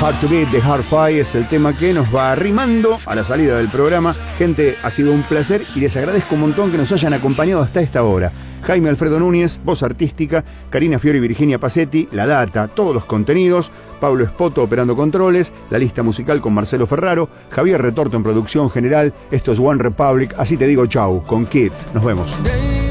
Hard to Beat de Hard-Fi es el tema que nos va arrimando a la salida del programa. Gente, ha sido un placer y les agradezco un montón que nos hayan acompañado hasta esta hora. Jaime Alfredo Núñez, voz artística, Karina Fiori y Virginia Pacetti, la data, todos los contenidos, Pablo Espoto operando controles, la lista musical con Marcelo Ferraro, Javier Retorto en producción general. Esto es One Republic, así te digo chau, con Kids. Nos vemos.